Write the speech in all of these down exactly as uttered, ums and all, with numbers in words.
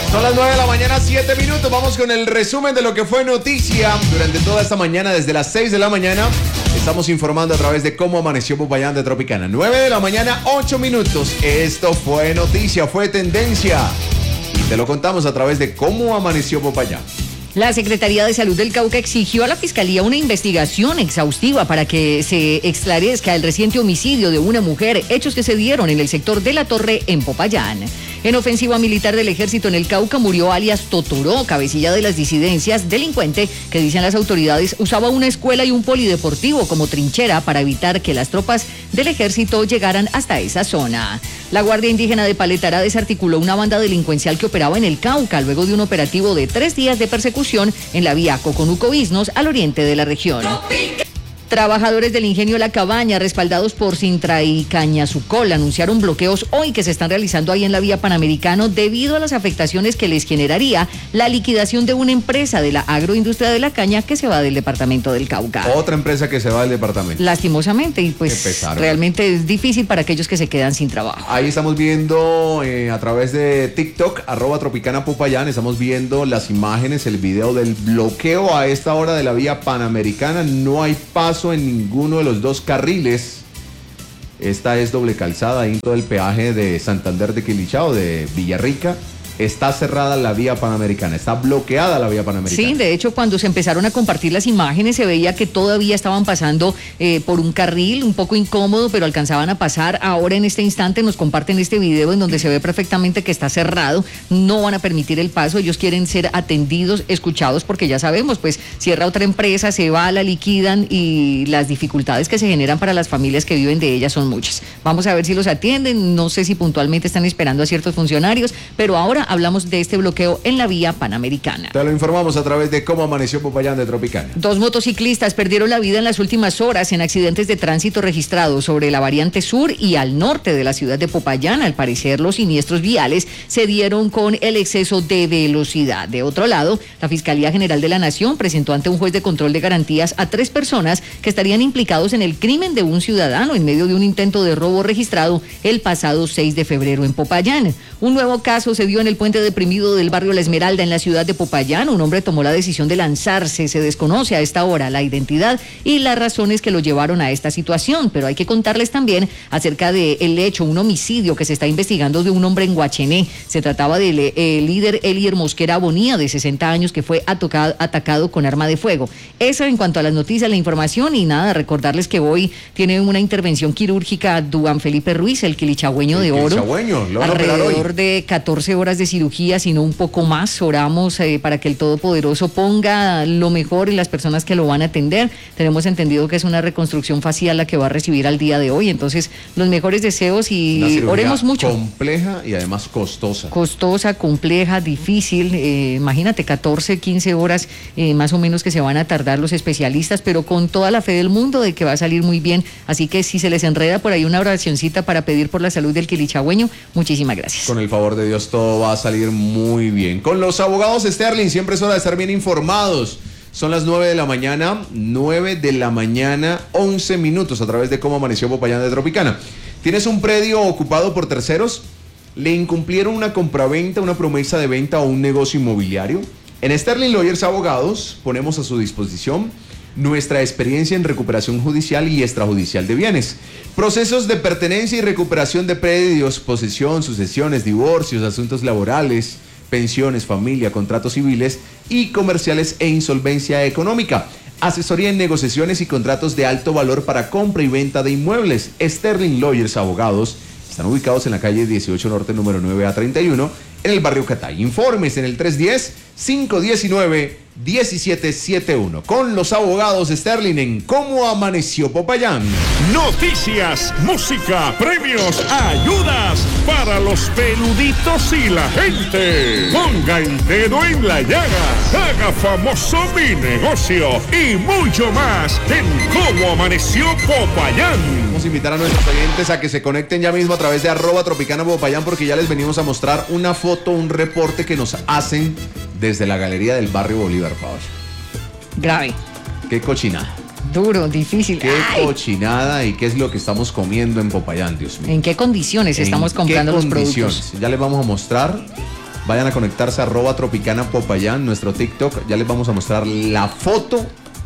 Son las nueve de la mañana, siete minutos. Vamos con el resumen de lo que fue noticia durante toda esta mañana. Desde las seis de la mañana estamos informando a través de cómo amaneció Popayán de Tropicana. nueve de la mañana, ocho minutos. Esto fue noticia, fue tendencia. Y te lo contamos a través de cómo amaneció Popayán. La Secretaría de Salud del Cauca exigió a la Fiscalía una investigación exhaustiva para que se esclarezca el reciente homicidio de una mujer, hechos que se dieron en el sector de La Torre, en Popayán. En ofensiva militar del ejército en el Cauca murió alias Totoró, cabecilla de las disidencias, delincuente que, dicen las autoridades, usaba una escuela y un polideportivo como trinchera para evitar que las tropas del ejército llegaran hasta esa zona. La Guardia Indígena de Paletara desarticuló una banda delincuencial que operaba en el Cauca luego de un operativo de tres días de persecución en la vía Coconuco-Biznos, al oriente de la región. Trabajadores del ingenio La Cabaña, respaldados por Sintra y Cañazucol, anunciaron bloqueos hoy que se están realizando ahí en la vía Panamericano debido a las afectaciones que les generaría la liquidación de una empresa de la agroindustria de la caña que se va del departamento del Cauca. Otra empresa que se va del departamento. Lastimosamente, y pues realmente es difícil para aquellos que se quedan sin trabajo. Ahí estamos viendo eh, a través de TikTok, arroba Tropicana Popayán, estamos viendo las imágenes, el video del bloqueo a esta hora de la vía Panamericana. No hay paso en ninguno de los dos carriles. Esta es doble calzada ahí en todo el peaje de Santander de Quilichao, de Villarrica. Está cerrada la vía Panamericana, está bloqueada la vía Panamericana. Sí, de hecho, cuando se empezaron a compartir las imágenes se veía que todavía estaban pasando eh, por un carril un poco incómodo, pero alcanzaban a pasar. Ahora en este instante nos comparten este video en donde se ve perfectamente que está cerrado, no van a permitir el paso, ellos quieren ser atendidos, escuchados, porque ya sabemos, pues cierra otra empresa, se va, la liquidan y las dificultades que se generan para las familias que viven de ellas son muchas. Vamos a ver si los atienden, no sé si puntualmente están esperando a ciertos funcionarios, pero ahora hablamos de este bloqueo en la vía Panamericana. Te lo informamos a través de cómo amaneció Popayán de Tropicana. Dos motociclistas perdieron la vida en las últimas horas en accidentes de tránsito registrados sobre la variante sur y al norte de la ciudad de Popayán. Al parecer, los siniestros viales se dieron con el exceso de velocidad. De otro lado, la Fiscalía General de la Nación presentó ante un juez de control de garantías a tres personas que estarían implicados en el crimen de un ciudadano en medio de un intento de robo registrado el pasado seis de febrero en Popayán. Un nuevo caso se dio en el puente deprimido del barrio La Esmeralda en la ciudad de Popayán. Un hombre tomó la decisión de lanzarse. Se desconoce a esta hora la identidad y las razones que lo llevaron a esta situación, pero hay que contarles también acerca del hecho, un homicidio que se está investigando de un hombre en Guachené. Se trataba del eh, líder Elier Mosquera Bonía, de sesenta años, que fue atacado, atacado con arma de fuego. Eso en cuanto a las noticias, la información, y nada, recordarles que hoy tiene una intervención quirúrgica Duan Felipe Ruiz, el quilichagüeño de oro. Quilichagüeño, lo van a operar hoy. Alrededor de catorce horas de cirugía, sino un poco más. Oramos eh, para que el Todopoderoso ponga lo mejor en las personas que lo van a atender. Tenemos entendido que es una reconstrucción facial la que va a recibir al día de hoy, entonces los mejores deseos y oremos mucho. Compleja y además costosa. Costosa, compleja, difícil. Eh, imagínate, catorce, quince horas eh, más o menos que se van a tardar los especialistas, pero con toda la fe del mundo de que va a salir muy bien. Así que si se les enreda por ahí una oracioncita para pedir por la salud del quilichagüeño, muchísimas gracias. Con el favor de Dios todo va a salir muy bien. Con los abogados Sterling, siempre es hora de estar bien informados. Son las nueve de la mañana, nueve de la mañana, once minutos, a través de cómo amaneció Popayán de Tropicana. ¿Tienes un predio ocupado por terceros? ¿Le incumplieron una compraventa, una promesa de venta o un negocio inmobiliario? En Sterling Lawyers Abogados ponemos a su disposición nuestra experiencia en recuperación judicial y extrajudicial de bienes, procesos de pertenencia y recuperación de predios, posesión, sucesiones, divorcios, asuntos laborales, pensiones, familia, contratos civiles y comerciales e insolvencia económica. Asesoría en negociaciones y contratos de alto valor para compra y venta de inmuebles. Sterling Lawyers Abogados están ubicados en la calle dieciocho Norte, número nueve A treinta y uno, en el barrio Catay. Informes en el tres uno cero, cinco uno nueve, uno siete siete uno. Con los abogados Sterling en Cómo Amaneció Popayán. Noticias, música, premios, ayudas para los peluditos y la gente. Ponga el dedo en la llaga, haga famoso mi negocio y mucho más en Cómo Amaneció Popayán. Vamos a invitar a nuestros oyentes a que se conecten ya mismo a través de arroba Tropicana Popayán, porque ya les venimos a mostrar una foto, un reporte que nos hacen desde la galería del barrio Bolívar, Pablo. Grave. Qué cochinada. Duro, difícil. Qué Ay. cochinada y qué es lo que estamos comiendo en Popayán, Dios mío. ¿En qué condiciones estamos comprando los productos? Ya les vamos a mostrar Vayan a conectarse a arroba Tropicana Popayán, nuestro TikTok. Ya les vamos a mostrar la foto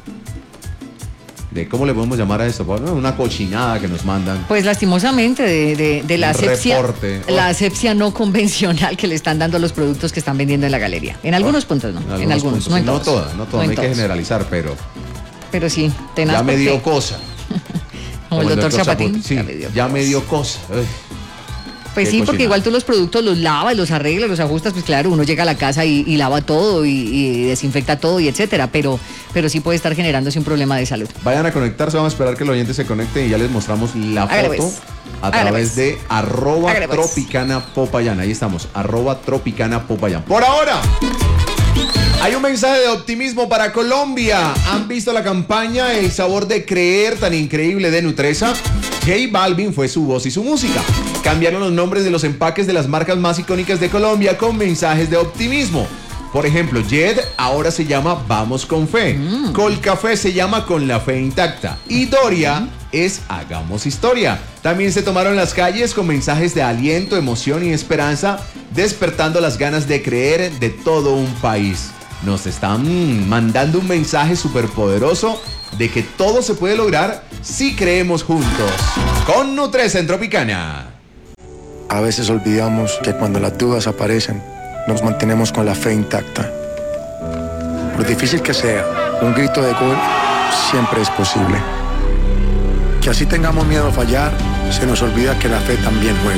de cómo le podemos llamar a esto, una cochinada que nos mandan. Pues lastimosamente de, de, de la asepsia, reporte. la asepsia no convencional que le están dando a los productos que están vendiendo en la galería. En algunos oh, puntos no, en algunos, en algunos puntos, no en no todos. todas, no todas, no, no hay todos. Que generalizar, pero pero sí, tenaz. Ya me dio cosa. Como el doctor Zapatín. Sí, ya me dio ya cosa. Me dio cosa. Uy. Pues sí, porque igual tú los productos los lavas, los arreglas, los ajustas, pues claro, uno llega a la casa y, y lava todo y, y desinfecta todo y etcétera, pero, pero sí puede estar generándose un problema de salud. Vayan a conectarse, vamos a esperar que el oyente se conecte y ya les mostramos la Hágale foto pues. a Hágale través pues. de arroba Hágale pues. Tropicana Popayán. Ahí estamos, arroba Tropicana Popayán. Por ahora, hay un mensaje de optimismo para Colombia. ¿Han visto la campaña El sabor de creer tan increíble de Nutresa? J Balvin fue su voz y su música. Cambiaron los nombres de los empaques de las marcas más icónicas de Colombia con mensajes de optimismo. Por ejemplo, Jed ahora se llama Vamos con Fe. Mm. Colcafé se llama Con la Fe Intacta. Y Doria mm. es Hagamos Historia. También se tomaron las calles con mensajes de aliento, emoción y esperanza, despertando las ganas de creer de todo un país. Nos están mandando un mensaje súper poderoso de que todo se puede lograr si creemos juntos. Con Nutresa en Tropicana. A veces olvidamos que cuando las dudas aparecen, nos mantenemos con la fe intacta. Por difícil que sea, un grito de gol siempre es posible. Que así tengamos miedo a fallar, se nos olvida que la fe también juega.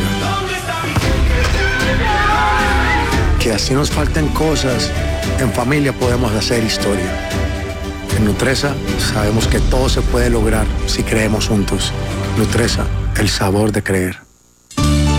Que así nos falten cosas, en familia podemos hacer historia. En Nutresa sabemos que todo se puede lograr si creemos juntos. Nutresa, el sabor de creer.